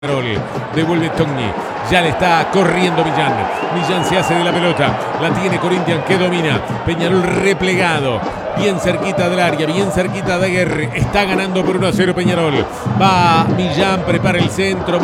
Devuelve Togni. Ya le está corriendo Millán. Millán se hace de la pelota. La tiene Corinthians que domina. Peñarol replegado. Bien cerquita del área. Bien cerquita de Aguerre. Está ganando por 1-0 Peñarol. Va Millán. Prepara el centro.